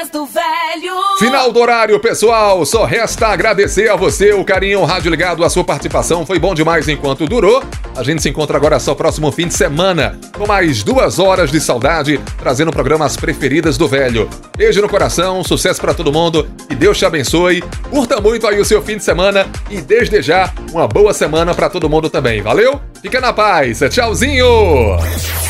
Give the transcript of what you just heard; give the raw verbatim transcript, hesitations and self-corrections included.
do velho. Final do horário, pessoal. Só resta agradecer a você o carinho, o rádio ligado, a sua participação. Foi bom demais enquanto durou. A gente se encontra agora só próximo fim de semana, com mais duas horas de saudade, trazendo o programa As Preferidas do Velho. Beijo no coração, sucesso pra todo mundo, que Deus te abençoe. Curta muito aí o seu fim de semana e desde já, uma boa semana pra todo mundo também. Valeu? Fica na paz. Tchauzinho!